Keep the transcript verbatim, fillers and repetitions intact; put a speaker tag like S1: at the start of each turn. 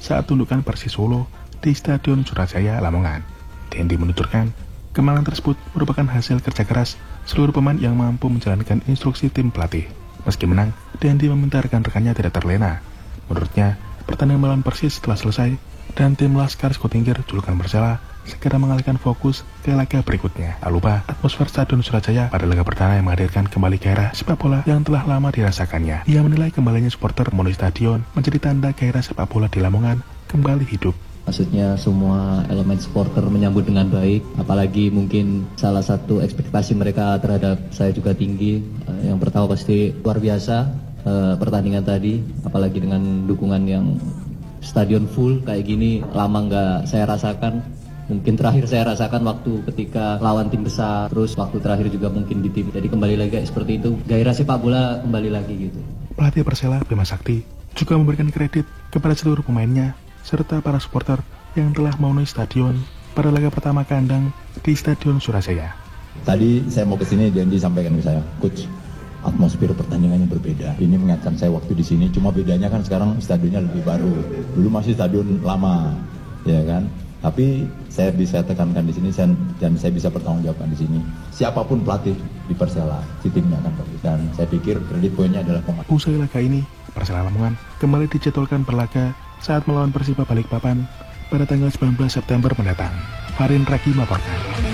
S1: saat tundukan Persis Solo di Stadion Surajaya, Lamongan. Dendi menuturkan, kemenangan tersebut merupakan hasil kerja keras seluruh pemain yang mampu menjalankan instruksi tim pelatih. Meski menang, Dendi meminta rekan-rekannya tidak terlena. Menurutnya, pertandingan melawan Persis setelah selesai dan tim Laskar Skotingir julukan Persela segera mengalihkan fokus ke laga berikutnya. Tak lupa, atmosfer Stadion Surajaya pada laga perdana yang menghadirkan kembali gairah sepak bola yang telah lama dirasakannya. Ia menilai kembalinya supporter memenuhi stadion menjadi tanda gairah sepak bola di Lamongan kembali hidup.
S2: Maksudnya semua elemen supporter menyambut dengan baik, apalagi mungkin salah satu ekspektasi mereka terhadap saya juga tinggi. Yang pertama pasti luar biasa eh, pertandingan tadi, apalagi dengan dukungan yang stadion full kayak gini, lama nggak saya rasakan. Mungkin terakhir saya rasakan waktu ketika lawan tim besar, terus waktu terakhir juga mungkin di tim. Jadi kembali lagi kayak seperti itu, gairah sepak bola kembali lagi gitu.
S1: Pelatih Persela, Bima Sakti, juga memberikan kredit kepada seluruh pemainnya serta para supporter yang telah memenuhi stadion pada laga pertama kandang di Stadion Surajaya.
S3: Tadi saya mau ke sini, Dendi sampaikan ke saya, Coach, atmosfer pertandingannya berbeda. Ini mengingatkan saya waktu di sini, cuma bedanya kan sekarang stadionnya lebih baru. Dulu masih stadion lama, ya kan? Tapi saya bisa tekankan di sini dan saya bisa bertanggungjawabkan di sini. Siapapun pelatih di Persela, si timnya akan bagus. Dan saya pikir kredit poinnya adalah pemain.
S1: Usai laga ini, Persela Lamongan kembali dijadwalkan berlaga saat melawan Persiba Balikpapan pada tanggal sembilan belas September mendatang. Farin Raki melaporkan.